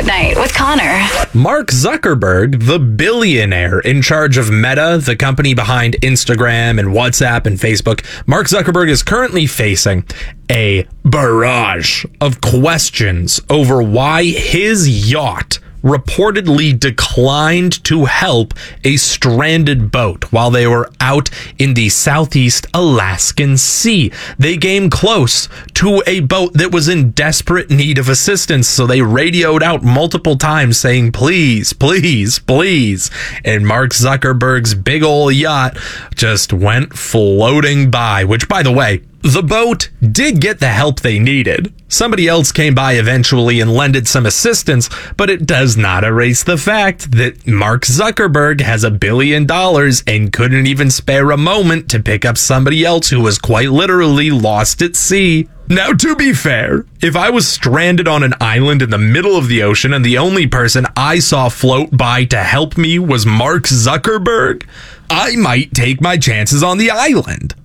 at Night with Connor. Mark Zuckerberg, the billionaire in charge of Meta, the company behind Instagram and WhatsApp and Facebook, Mark Zuckerberg is currently facing a barrage of questions over why his yacht reportedly declined to help a stranded boat while they were out in the Southeast Alaskan Sea. They came close to a boat that was in desperate need of assistance, so they radioed out multiple times saying, please, please, please. And Mark Zuckerberg's big ol' yacht just went floating by, which, by the way, the boat did get the help they needed. Somebody else came by eventually and lended some assistance, but it does not erase the fact that Mark Zuckerberg has $1 billion and couldn't even spare a moment to pick up somebody else who was quite literally lost at sea. Now, to be fair, if I was stranded on an island in the middle of the ocean and the only person I saw float by to help me was Mark Zuckerberg, I might take my chances on the island.